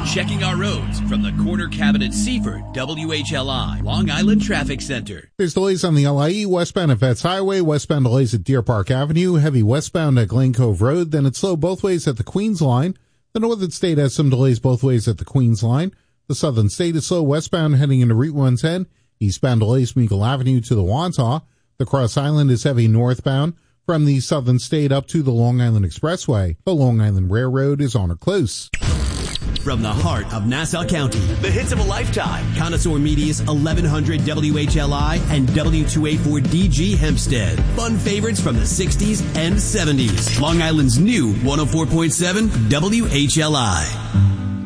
Checking our roads from the Corner Cabinet Seaford, WHLI, Long Island Traffic Center. There's delays on the LIE westbound at Vets Highway, westbound delays at Deer Park Avenue, heavy westbound at Glen Cove Road, then it's slow both ways at the Queens Line. The Northern State has some delays both ways at the Queens Line. The Southern State is slow westbound heading into Route 110. Eastbound delays from Eagle Avenue to the Wantagh. The Cross Island is heavy northbound from the Southern State up to the Long Island Expressway. The Long Island Railroad is on or close. From the heart of Nassau County, the hits of a lifetime. Connoisseur Media's 1100 WHLI and W284DG Hempstead. Fun favorites from the 60s and 70s. Long Island's new 104.7 WHLI.